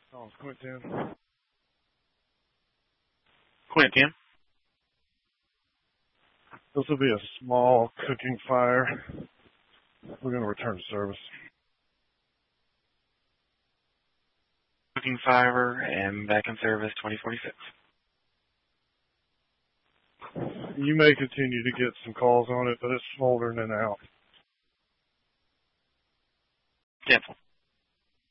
Oh, it's Quentin. Quentin. This will be a small cooking fire. We're going to return to service. Cooking fiber and back in service 2046. You may continue to get some calls on it, but it's smoldering out. Cancel.